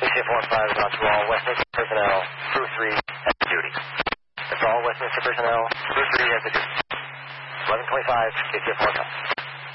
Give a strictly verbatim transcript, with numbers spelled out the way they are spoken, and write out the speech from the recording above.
A C F one five is on to all Westminster personnel, crew three at the duty. That's all Westminster personnel, crew three at the duty. eleven twenty-five, A C F one five.